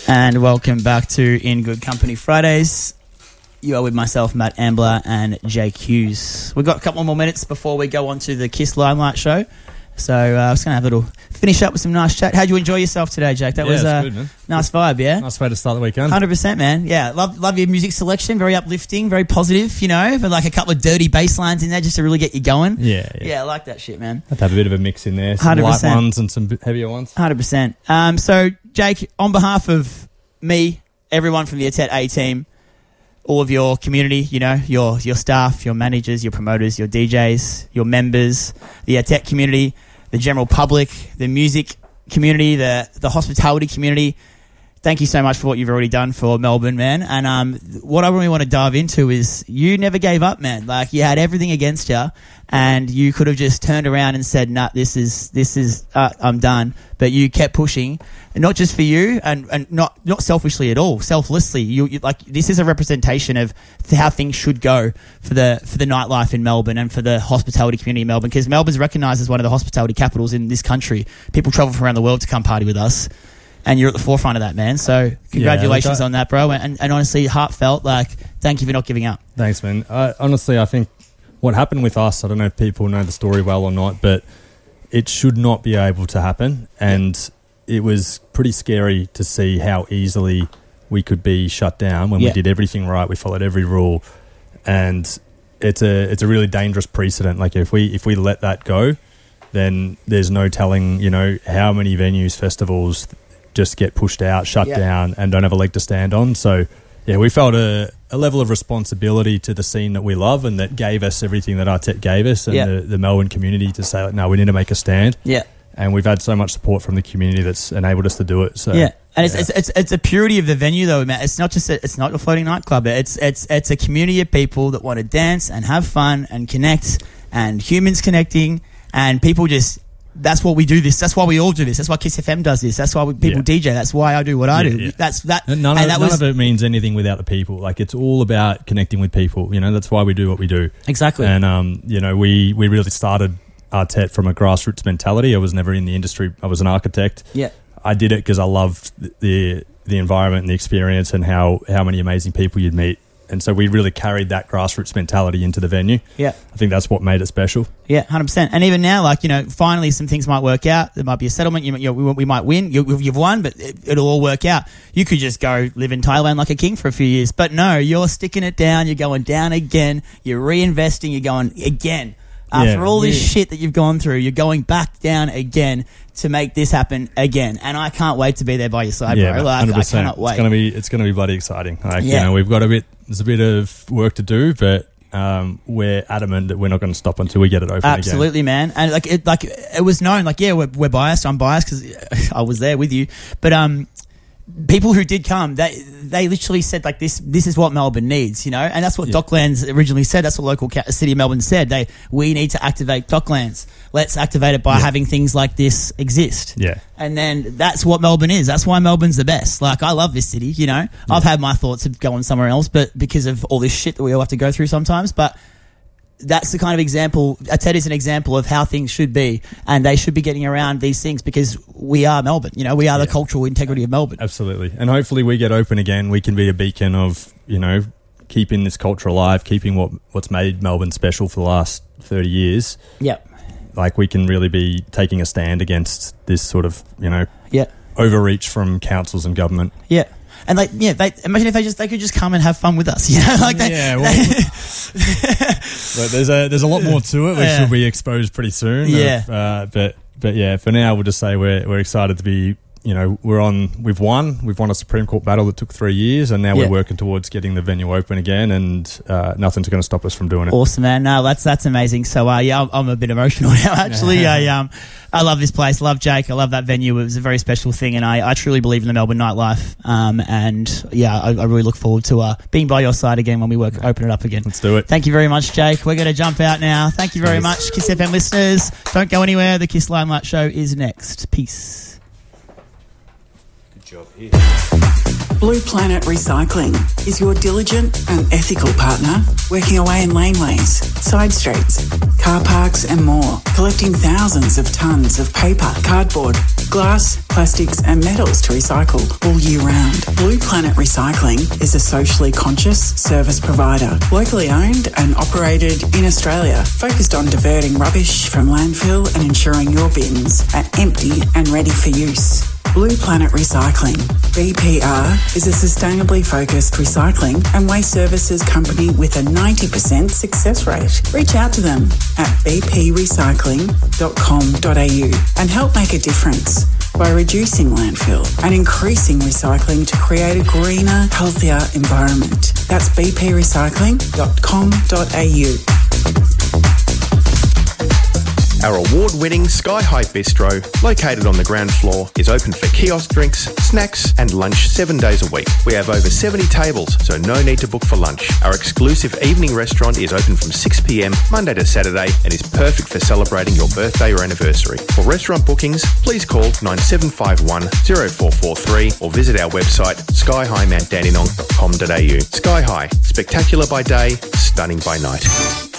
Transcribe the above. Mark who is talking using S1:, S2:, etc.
S1: And welcome back to In Good Company Fridays. You are with myself, Matt Ambler, and Jake Hughes. We've got a couple more minutes before we go on to the Kiss Limelight show. So I was going to have a little finish up with some nice chat. How'd you enjoy yourself today, Jake? That was a
S2: good,
S1: nice vibe, yeah?
S2: Nice way to start the weekend.
S1: 100%, man. Yeah, love your music selection. Very uplifting, very positive, you know, but like a couple of dirty bass lines in there just to really get you going.
S2: Yeah,
S1: I like that shit, man.
S2: I'd have a bit of a mix in there. Some
S1: 100%.
S2: light ones and some heavier ones.
S1: 100%. So, Jake, on behalf of me, everyone from the Atet A team, all of your community, you know, your staff, your managers, your promoters, your DJs, your members, the Atet community, the general public, the music community, the hospitality community. Thank you so much for what you've already done for Melbourne, man. And what I really want to dive into is you never gave up, man. Like, you had everything against you, and you could have just turned around and said, "Nah, this is I'm done." But you kept pushing, and not just for you, and not selfishly at all, selflessly. You like, this is a representation of how things should go for the nightlife in Melbourne and for the hospitality community in Melbourne, because Melbourne's recognised as one of the hospitality capitals in this country. People travel from around the world to come party with us. And you're at the forefront of that, man. So congratulations on that, bro. And honestly, heartfelt, like, thank you for not giving up.
S2: Thanks, man. Honestly, I think what happened with us, I don't know if people know the story well or not, but it should not be able to happen. And it was pretty scary to see how easily we could be shut down when we did everything right. We followed every rule. And it's a really dangerous precedent. Like, if we let that go, then there's no telling, you know, how many venues, festivals just get pushed out, shut down, and don't have a leg to stand on. So, we felt a level of responsibility to the scene that we love and that gave us everything that Atet gave us, and the Melbourne community, to say, like, no, we need to make a stand. Yeah. And we've had so much support from the community that's enabled us to do it. So
S1: and it's a purity of the venue, though, man. It's not just it's not a floating nightclub. It's a community of people that want to dance and have fun and connect, and humans connecting, and people just. That's what we do this. That's why we all do this. That's why Kiss FM does this. That's why people DJ. That's why I do what I do. Yeah. That's that.
S2: None of it means anything without the people. Like, it's all about connecting with people. You know, that's why we do what we do.
S1: Exactly.
S2: And you know, we really started Atet from a grassroots mentality. I was never in the industry. I was an architect. Yeah. I did it because I loved the environment and the experience, and how many amazing people you'd meet. And so we really carried that grassroots mentality into the venue. Yeah. I think that's what made it special.
S1: Yeah, 100%. And even now, like, you know, finally some things might work out. There might be a settlement. We might win. You've won, but it'll all work out. You could just go live in Thailand like a king for a few years. But no, you're sticking it down. You're going down again. You're reinvesting. You're going again. After all this shit that you've gone through, you're going back down again to make this happen again. And I can't wait to be there by your side, bro. Like, 100%. I cannot wait.
S2: It's gonna be bloody exciting. Like, you know, there's a bit of work to do, but we're adamant that we're not going to stop until we get it open again.
S1: Absolutely, man. And it was known, like, we're biased. I'm biased because I was there with you. But people who did come, they literally said, like, this is what Melbourne needs, you know? And that's what Docklands originally said. That's what local city of Melbourne said. We need to activate Docklands. Let's activate it by having things like this exist. Yeah. And then that's what Melbourne is. That's why Melbourne's the best. Like, I love this city, you know? Yeah. I've had my thoughts of going somewhere else, but because of all this shit that we all have to go through sometimes. But that's the kind of example. Atet is an example of how things should be, and they should be getting around these things because we are Melbourne. You know, we are the cultural integrity of Melbourne.
S2: Absolutely. And hopefully we get open again. We can be a beacon of, you know, keeping this culture alive, keeping what's made Melbourne special for the last 30 years. Yep. Like, we can really be taking a stand against this sort of, you know, overreach from councils and government. Yeah.
S1: And imagine if they could just come and have fun with us, you know? Like
S2: there's a lot more to it, which will be exposed pretty soon. Yeah. But yeah, for now we'll just say we're excited to be. You know, we've won a Supreme Court battle that took 3 years, and now we're working towards getting the venue open again, and nothing's going to stop us from doing it.
S1: Awesome, man. No, that's amazing. So, I'm a bit emotional now, actually. I love this place. Love Jake. I love that venue. It was a very special thing, and I truly believe in the Melbourne nightlife. I really look forward to being by your side again when we open it up again.
S2: Let's do it.
S1: Thank you very much, Jake. We're going to jump out now. Thank you very much, Kiss FM listeners. Don't go anywhere. The Kiss Limelight show is next. Peace.
S3: Job here. Blue Planet Recycling is your diligent and ethical partner, working away in laneways, side streets, car parks and more, collecting thousands of tonnes of paper, cardboard, glass, plastics and metals to recycle all year round. Blue Planet Recycling is a socially conscious service provider, locally owned and operated in Australia, focused on diverting rubbish from landfill and ensuring your bins are empty and ready for use. Blue Planet Recycling, BPR, is a sustainably focused recycling and waste services company with a 90% success rate. Reach out to them at bprecycling.com.au and help make a difference by reducing landfill and increasing recycling to create a greener, healthier environment. That's bprecycling.com.au.
S4: Our award-winning Sky High Bistro, located on the ground floor, is open for kiosk drinks, snacks and lunch 7 days a week. We have over 70 tables, so no need to book for lunch. Our exclusive evening restaurant is open from 6 p.m, Monday to Saturday, and is perfect for celebrating your birthday or anniversary. For restaurant bookings, please call 9751 0443 or visit our website skyhighmountdandenong.com.au. Sky High, spectacular by day, stunning by night.